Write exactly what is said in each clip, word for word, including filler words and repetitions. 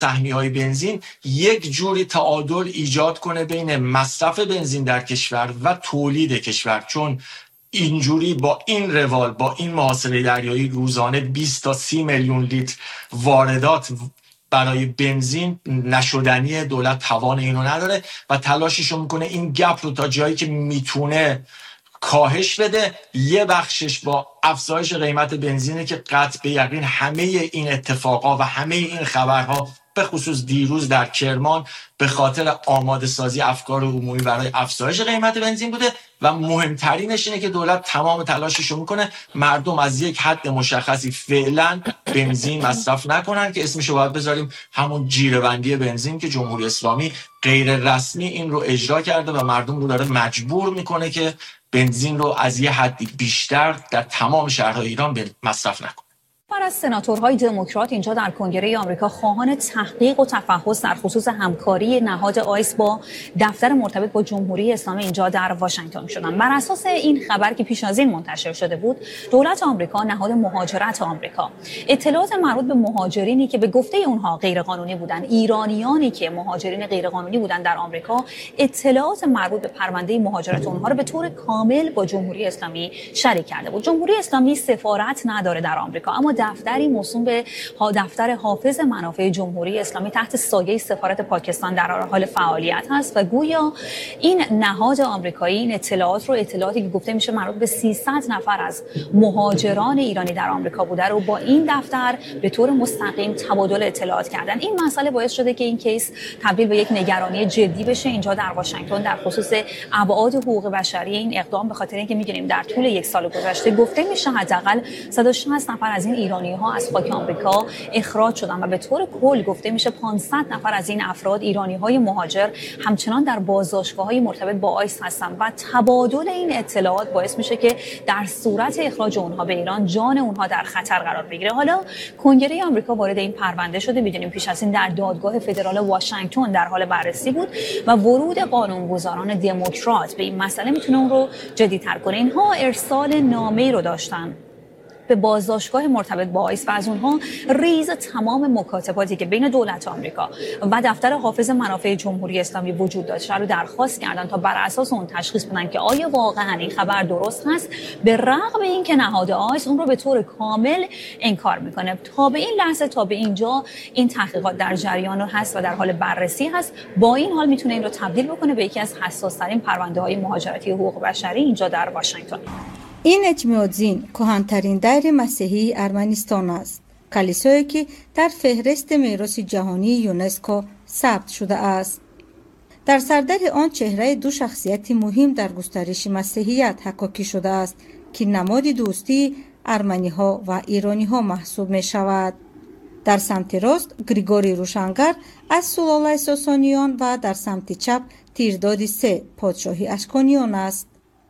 سهمیه‌های بنزین یک جوری تعادل ایجاد کنه بین مصرف بنزین در کشور و تولید کشور، چون اینجوری با این روال، با این محاصره دریایی روزانه بیست تا سی میلیون لیتر واردات برای بنزین نشدنی، دولت توان اینو نداره و تلاششو میکنه این گپ رو تا جایی که میتونه کاهش بده. یه بخشش با افزایش قیمت بنزینه که قطع به یقین همه این اتفاقا و همه این خبرها به خصوص دیروز در کرمان به خاطر آماده سازی افکار عمومی برای افزایش قیمت بنزین بوده و مهمترینش اینه که دولت تمام تلاششو میکنه مردم از یک حد مشخصی فعلا بنزین مصرف نکنن که اسمشو باید بذاریم همون جیره‌بندی بنزین که جمهوری اسلامی غیر رسمی این رو اجرا کرده و مردم رو داره مجبور میکنه که بنزین رو از یه حدی بیشتر در تمام شهرهای ایران مصرف نکنه. بر از سناتورهای دموکرات اینجا در کنگره آمریکا خواهان تحقیق و تفحص در خصوص همکاری نهاد آیس با دفتر مرتبط با جمهوری اسلامی اینجا در واشنگتن شدند. بر اساس این خبر که پیش از این منتشر شده بود، دولت آمریکا، نهاد مهاجرت آمریکا، اطلاعات مربوط به مهاجرینی که به گفته اونها غیرقانونی بودند، ایرانیانی که مهاجرین غیرقانونی بودند در آمریکا، اطلاعات مربوط به پرونده مهاجرت اونها رو به طور کامل با جمهوری اسلامی شریک کرده بود. جمهوری اسلامی سفارت نداره در آمریکا، اما دفتری موسوم به دفتر حافظ منافع جمهوری اسلامی تحت سایه سفارت پاکستان در حال فعالیت هست و گویا این نهاد آمریکایی این اطلاعات رو اطلاعاتی که گفته میشه مربوط به سیصد نفر از مهاجران ایرانی در آمریکا بوده رو با این دفتر به طور مستقیم تبادل اطلاعات کردن. این مسئله باعث شده که این کیس تبدیل به یک نگرانی جدی بشه اینجا در واشنگتن در خصوص ابعاد حقوق بشری این اقدام، به خاطر اینکه می‌دونیم در طول یک سال گذشته گفته میشه حداقل صد و شصت نفر از این ایرانی ها از خاک آمریکا اخراج شدن و به طور کل گفته میشه پانصد نفر از این افراد ایرانی های مهاجر همچنان در بازداشتگاه های مرتبط با آیس هستند و تبادل این اطلاعات باعث میشه که در صورت اخراج اونها به ایران جان اونها در خطر قرار بگیره. حالا کنگره آمریکا وارد این پرونده شده. میدونیم پیش از این در دادگاه فدرال واشنگتن در حال بررسی بود و ورود قانونگذاران دموکرات به این مسئله میتونه اون رو جدی‌تر کنه. اینها ارسال نامه‌ای رو داشتن به بازداشتگاه مرتبط با آیس و از اونها ریز تمام مکاتباتی که بین دولت آمریکا و دفتر حافظ منافع جمهوری اسلامی وجود داشته رو درخواست کردن تا بر اساس اون تشخیص بدن که آیا واقعا این خبر درست هست، به رغم اینکه نهاد آیس اون رو به طور کامل انکار میکنه. تا به این لحظه، تا به اینجا این تحقیقات در جریان هست و در حال بررسی هست. با این حال میتونه این رو تبدیل بکنه به یکی از حساس‌ترین پرونده‌های مهاجرتی حقوق بشری اینجا در واشنگتن. این اجمیادزین کهن‌ترین دیر مسیحی ارمنستان است، کلیسایی که در فهرست میراث جهانی یونسکو ثبت شده است. در سردر آن چهره دو شخصیت مهم در گسترش مسیحیت حکاکی شده است که نماد دوستی ارمنی ها و ایرانی ها محسوب می شود. در سمت راست گریگوری روشنگر از سلاله ساسانیان و در سمت چپ تیرداد سه پادشاهی اشکانیان است.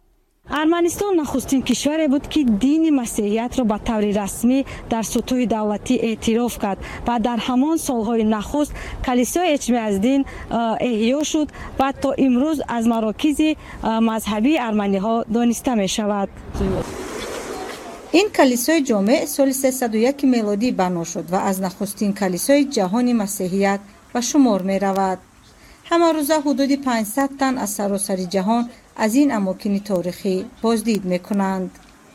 ارمنستان نخستین کشوری بود که دین مسیحیت را به طور رسمی در سطوح دولتی اعتراف کرد و در همان سالهای نخست کلیسای اجمیعزدین احیا شد و تا امروز از مراکز مذهبی ارمنی ها دانسته می شود. این کلیسای جامع سال سیصد و یک میلادی بنا شد و از نخستین کلیسای جهانی مسیحیت به شمار می رود. همه روزه حدود پانصد تن از سراسر جهان از این اماکن تاریخی بازدید میکنند.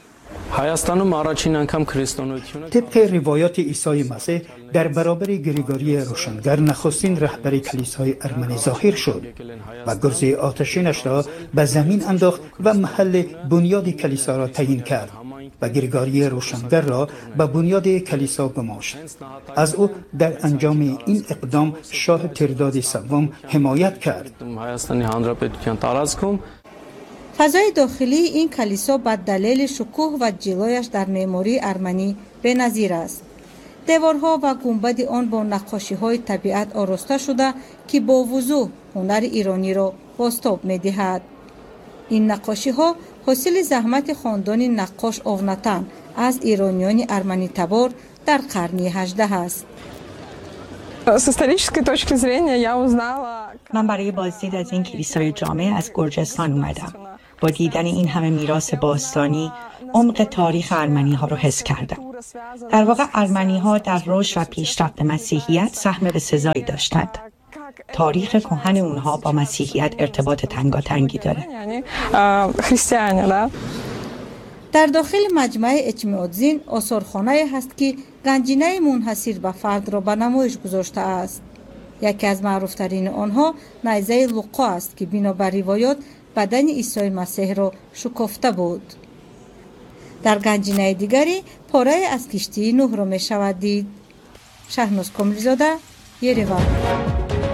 طبق روایات عیسی مسیح در برابر گریگوری روشنگر نخستین رهبر کلیسای ارمنی ظاهر شد و گرزه آتشینش را به زمین انداخت و محل بنیاد کلیسا را تعیین کرد و گریگوری روشنگر را به بنیاد کلیسا گماشت. از او در انجام این اقدام شاه تیرداد سوم حمایت کرد. فضای داخلی این کلیسا به دلیل شکوه و جلویش در معماری ارمنی بی‌نظیر است. دیوارها و گنبد آن با نقاشی‌های طبیعت آراسته شده که با وضوح هنر ایرانی را بازتاب می‌دهد. این نقاشی‌ها حاصل زحمت خاندان نقاش آونتن از ایرانیان ارمنی تبار در قرن هجدهم است. من برای بازدید از این کلیسای جامع از گرجستان اومدم. با دیدن این همه میراث باستانی عمق تاریخ ارمنی ها رو حس کردم. در واقع ارمنی ها در رشد و پیشرفت مسیحیت سهم بسزایی داشتند. تاریخ کهن اونها با مسیحیت ارتباط تنگاتنگی داره. در داخل مجمع اچمیادزین آثارخانه هست که گنجینه منحصر به فرد را به نمایش گذاشته است. یکی از معروفترین آنها نیزه لوقا است که بنابر روایات بدن عیسی مسیح را شکافته بود. در گنجینه دیگری پاره از کشتی نوح را می شود دید. شهناز کاملیزاده، یریوان.